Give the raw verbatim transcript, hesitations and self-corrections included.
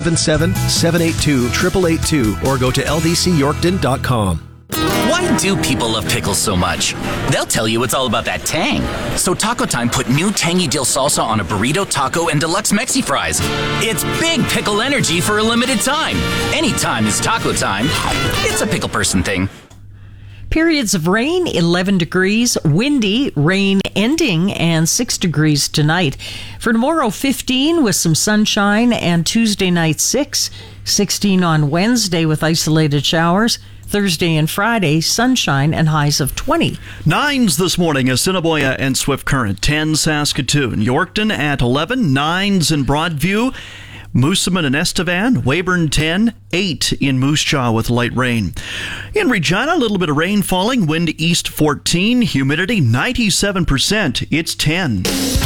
seven seven, seven eight two, eight eight eight two or go to L D C Yorkton dot com. Why do people love pickles so much? They'll tell you it's all about that tang. So Taco Time put new tangy dill salsa on a burrito, taco, and deluxe Mexi fries. It's big pickle energy for a limited time. Anytime is taco time. It's a pickle person thing. Periods of rain, eleven degrees, windy, rain ending, and six degrees tonight. For tomorrow, fifteen with some sunshine, and Tuesday night, six. sixteen on Wednesday with isolated showers. Thursday and Friday, sunshine and highs of twenty. Nines this morning, Assiniboia and Swift Current. ten, Saskatoon. Yorkton at eleven. Nines in Broadview. Moosomin and Estevan. Weyburn ten. eight in Moose Jaw with light rain. In Regina, a little bit of rain falling. Wind east fourteen. Humidity ninety-seven percent. It's ten.